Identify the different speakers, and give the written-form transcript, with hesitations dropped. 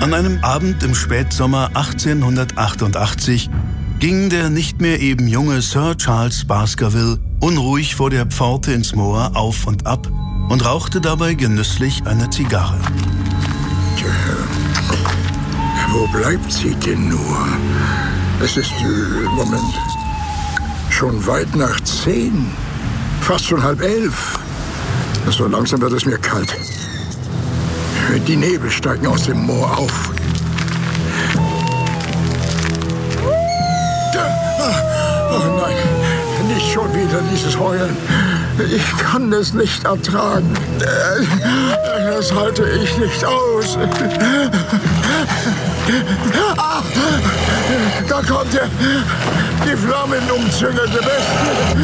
Speaker 1: An einem Abend im Spätsommer 1888 ging der nicht mehr eben junge Sir Charles Baskerville unruhig vor der Pforte ins Moor auf und ab und rauchte dabei genüsslich eine Zigarre.
Speaker 2: Wo bleibt sie denn nur? Es ist, Moment, schon weit nach 10, fast schon 10:30. So langsam wird es mir kalt. Die Nebel steigen aus dem Moor auf. Oh nein, nicht schon wieder dieses Heulen. Ich kann es nicht ertragen. Das halte ich nicht aus. Ah, da kommt er, die flammenumzüngelte Bestie.